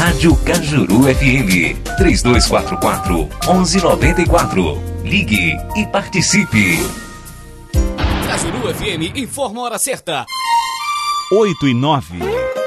Rádio Cajuru FM 3244-1194. Ligue e participe. Cajuru FM informa a hora certa. 8:09.